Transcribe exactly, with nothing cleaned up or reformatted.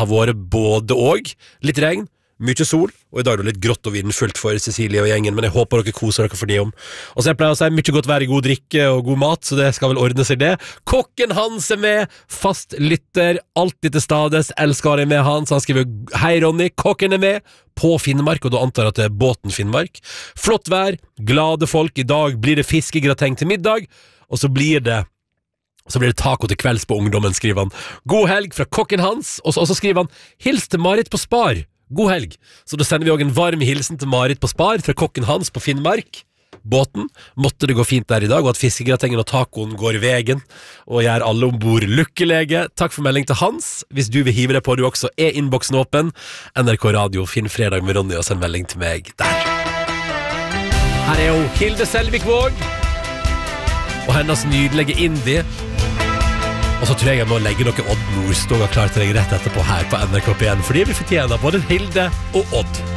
har vært både og. Litt regn, mye sol, og i dag er det litt grått og vindfullt for Cecilie og gjengen, men jeg håper dere koser dere for de om. Og så jeg pleier å si mye godt vær i god drikke og god mat, så det skal vel ordne seg det. Kokken Hans er med, fast lytter, alltid til stades, elsker å være med han, så han skriver «Hei Ronny, kokken er med» på Finnmark, og da antar jeg at det er båten Finnmark. Flott vær, glade folk, i dag blir det fiskegrateng til middag, og så blir det Så blir det taco til kvelds på ungdommen, skriver han. God helg fra kokken Hans, og så, og så skriver han «Hils til Marit på Spar». God helg. Så da sender vi også en varm hilsen til Marit på Spar fra kokken Hans på Finnmark. Båten. Måtte det gå fint der i dag, og at fiskegratengen og tacoen går i vegen, og gjør alle ombord lykkelege. Takk for melding til Hans. Hvis du vil hive deg på, du også er innboksen åpen. N R K Radio, finn fredag med Ronny, og send melding til meg der. Her er jo Hilde Selvik-Våg og hennes nydelige indie. Og så tror jeg jeg må legge noe Odd Nordstoga klar til deg rett etterpå her på N R K P en, fordi vi fortjener både Hilde og Odd.